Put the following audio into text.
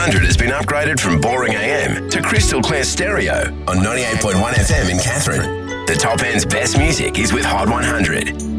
100 has been upgraded from boring AM to crystal clear stereo on 98.1 FM in Catherine. The top end's best music is with Hot 100.